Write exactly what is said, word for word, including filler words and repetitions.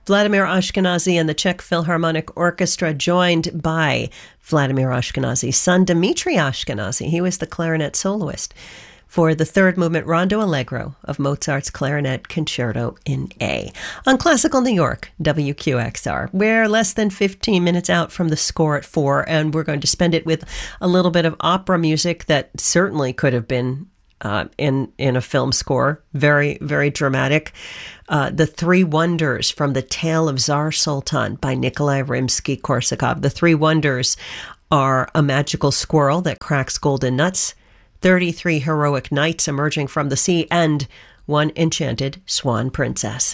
Vladimir Ashkenazy and the Czech Philharmonic Orchestra, joined by Vladimir Ashkenazy's son, Dmitri Ashkenazy. He was the clarinet soloist for the third movement Rondo Allegro of Mozart's Clarinet Concerto in A. On Classical New York, W Q X R. We're less than fifteen minutes out from the score at four, and we're going to spend it with a little bit of opera music that certainly could have been Uh, in in a film score. Very, very dramatic. Uh, the Three Wonders from The Tale of Tsar Sultan by Nikolai Rimsky-Korsakov. The Three Wonders are a magical squirrel that cracks golden nuts, thirty-three heroic knights emerging from the sea, and one enchanted swan princess.